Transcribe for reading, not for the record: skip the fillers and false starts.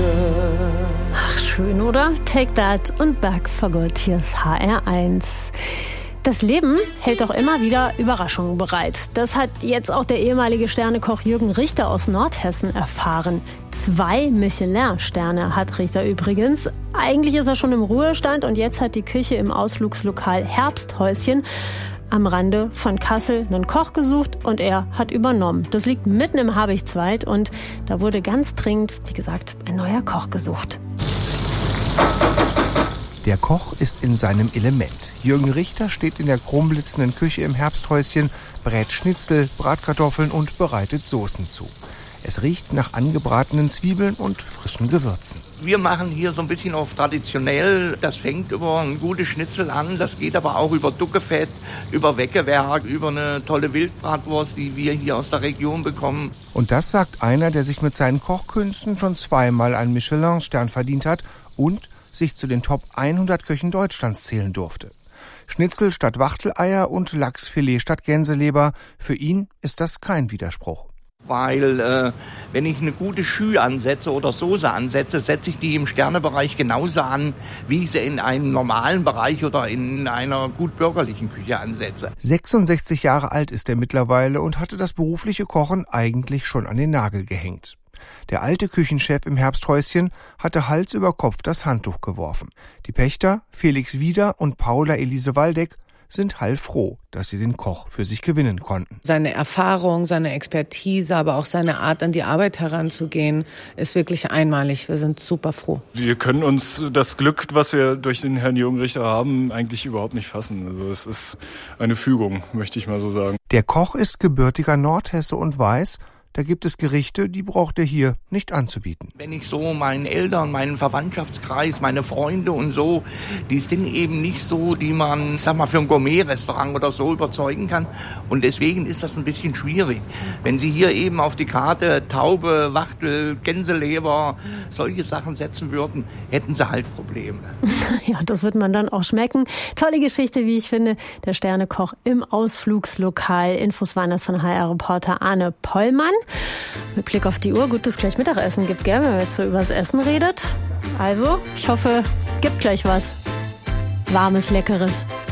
Ach, schön, oder? Take That und Back for Good. Hier ist HR1. Das Leben hält doch immer wieder Überraschungen bereit. Das hat jetzt auch der ehemalige Sternekoch Jürgen Richter aus Nordhessen erfahren. 2 Michelin-Sterne hat Richter übrigens. Eigentlich ist er schon im Ruhestand und jetzt hat die Küche im Ausflugslokal Herbsthäuschen am Rande von Kassel einen Koch gesucht und er hat übernommen. Das liegt mitten im Habichtswald und da wurde ganz dringend, wie gesagt, ein neuer Koch gesucht. Der Koch ist in seinem Element. Jürgen Richter steht in der chromblitzenden Küche im Herbsthäuschen, brät Schnitzel, Bratkartoffeln und bereitet Soßen zu. Es riecht nach angebratenen Zwiebeln und frischen Gewürzen. Wir machen hier so ein bisschen auf traditionell. Das fängt über ein gutes Schnitzel an. Das geht aber auch über Duckefett, über Weckewerk, über eine tolle Wildbratwurst, die wir hier aus der Region bekommen. Und das sagt einer, der sich mit seinen Kochkünsten schon 2-mal einen Michelin-Stern verdient hat und sich zu den Top 100 Köchen Deutschlands zählen durfte. Schnitzel statt Wachteleier und Lachsfilet statt Gänseleber. Für ihn ist das kein Widerspruch. Weil wenn ich eine gute Schü ansetze oder Soße ansetze, setze ich die im Sternebereich genauso an, wie ich sie in einem normalen Bereich oder in einer gut bürgerlichen Küche ansetze. 66 Jahre alt ist er mittlerweile und hatte das berufliche Kochen eigentlich schon an den Nagel gehängt. Der alte Küchenchef im Herbsthäuschen hatte Hals über Kopf das Handtuch geworfen. Die Pächter, Felix Wieder und Paula Elise Waldeck, sind heilfroh, dass sie den Koch für sich gewinnen konnten. Seine Erfahrung, seine Expertise, aber auch seine Art, an die Arbeit heranzugehen, ist wirklich einmalig. Wir sind super froh. Wir können uns das Glück, was wir durch den Herrn Jürgen Richter haben, eigentlich überhaupt nicht fassen. Also es ist eine Fügung, möchte ich mal so sagen. Der Koch ist gebürtiger Nordhesse und weiß, da gibt es Gerichte, die braucht er hier nicht anzubieten. Wenn ich so meinen Eltern, meinen Verwandtschaftskreis, meine Freunde und so, die sind eben nicht so, die man, ich sag mal, für ein Gourmet-Restaurant oder so überzeugen kann. Und deswegen ist das ein bisschen schwierig. Wenn Sie hier eben auf die Karte Taube, Wachtel, Gänseleber, solche Sachen setzen würden, hätten Sie halt Probleme. Ja, das wird man dann auch schmecken. Tolle Geschichte, wie ich finde. Der Sternekoch im Ausflugslokal. Infos waren das von HR-Reporter Arne Pollmann. Mit Blick auf die Uhr, gut, dass gleich Mittagessen gibt, gell, wenn man jetzt so übers Essen redet. Also, ich hoffe, gibt gleich was Warmes, Leckeres.